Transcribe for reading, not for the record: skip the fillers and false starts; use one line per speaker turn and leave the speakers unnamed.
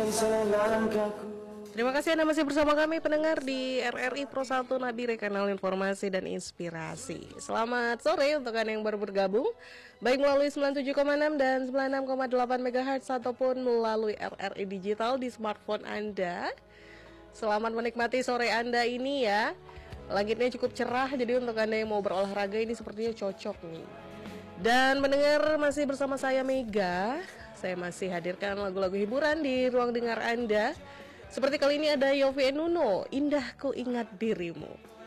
Terima kasih Anda masih bersama kami pendengar di RRI Pro 1 Nabire, kanal informasi dan inspirasi. Selamat sore untuk Anda yang baru bergabung, baik melalui 97,6 dan 96,8 MHz ataupun melalui RRI Digital di smartphone Anda. Selamat menikmati sore Anda ini ya. Langitnya cukup cerah, jadi untuk Anda yang mau berolahraga ini sepertinya cocok nih. Dan mendengar masih bersama saya Mega. Saya masih hadirkan lagu-lagu hiburan di ruang dengar Anda. Seperti kali ini ada Yovie and Nuno, Indah Ku Ingat Dirimu.